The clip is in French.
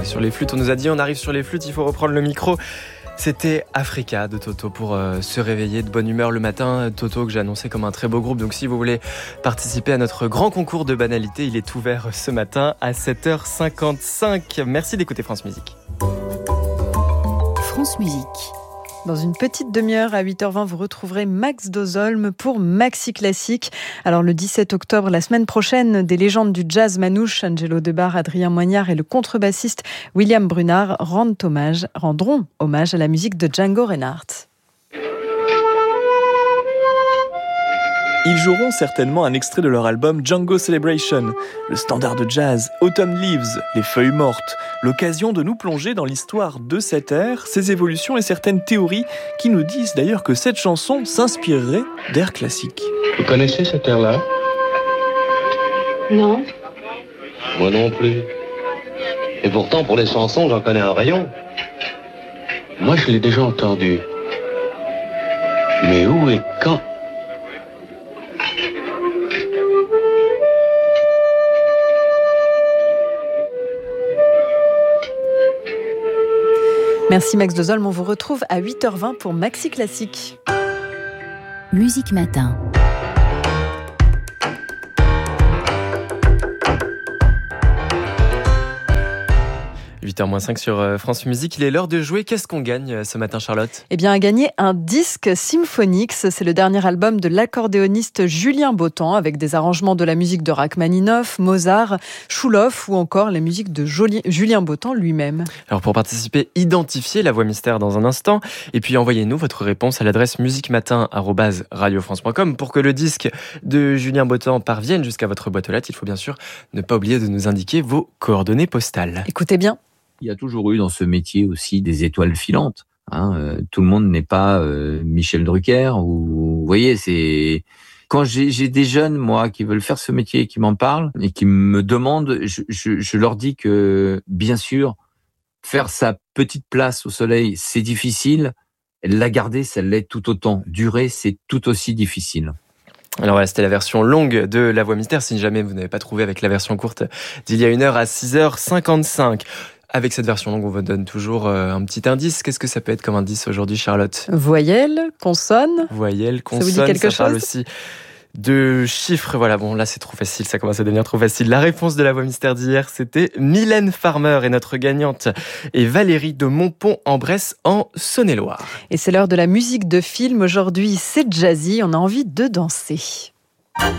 sur les flûtes. On nous a dit on arrive sur les flûtes, il faut reprendre le micro. C'était Africa de Toto pour se réveiller de bonne humeur le matin. Toto que j'ai annoncé comme un très beau groupe. Donc si vous voulez participer à notre grand concours de banalité, il est ouvert ce matin à 7h55. Merci d'écouter France Musique. France Musique. Dans une petite demi-heure à 8h20, vous retrouverez Max Dozolm pour Maxi Classique. Alors le 17 octobre, la semaine prochaine, des légendes du jazz manouche, Angelo Debar, Adrien Moignard et le contrebassiste William Brunard rendront hommage à la musique de Django Reinhardt. Ils joueront certainement un extrait de leur album Django Celebration, le standard de jazz, Autumn Leaves, les feuilles mortes, l'occasion de nous plonger dans l'histoire de cette ère, ses évolutions et certaines théories qui nous disent d'ailleurs que cette chanson s'inspirerait d'airs classiques. Vous connaissez cette air-là ? Non. Moi non plus. Et pourtant, pour les chansons, j'en connais un rayon. Moi, je l'ai déjà entendu. Mais où et quand ? Merci Max Dozolm, on vous retrouve à 8h20 pour Maxi Classique. Musique Matin. 8h-5 sur France Musique. Il est l'heure de jouer. Qu'est-ce qu'on gagne ce matin, Charlotte ? Eh bien, à gagner un disque Symphonix. C'est le dernier album de l'accordéoniste Julien Bautan avec des arrangements de la musique de Rachmaninoff, Mozart, Chouloff ou encore la musique de Julien Bautan lui-même. Alors pour participer, identifiez la voix mystère dans un instant et puis envoyez-nous votre réponse à l'adresse musiquematin@radiofrance.com. Pour que le disque de Julien Bautan parvienne jusqu'à votre boîte aux lettres, il faut bien sûr ne pas oublier de nous indiquer vos coordonnées postales. Écoutez bien. Il y a toujours eu dans ce métier aussi des étoiles filantes. Tout le monde n'est pas Michel Drucker. Ou vous voyez, c'est quand j'ai des jeunes moi qui veulent faire ce métier et qui m'en parlent et qui me demandent, je leur dis que bien sûr faire sa petite place au soleil c'est difficile. La garder, ça l'est tout autant. Durer, c'est tout aussi difficile. Alors voilà, c'était la version longue de La Voix Mystère, si jamais vous n'avez pas trouvé avec la version courte d'il y a une heure à 6h55. Avec cette version longue, on vous donne toujours un petit indice. Qu'est-ce que ça peut être comme indice aujourd'hui, Charlotte ? Voyelle, consonne. Voyelle, consonne, ça vous dit quelque chose ? Parle aussi de chiffres. Voilà, bon, là c'est trop facile, ça commence à devenir trop facile. La réponse de La Voix Mystère d'hier, c'était Mylène Farmer et notre gagnante est Valérie de Montpont-en-Bresse en Saône-et-Loire. Et c'est l'heure de la musique de film. Aujourd'hui, c'est jazzy, on a envie de danser.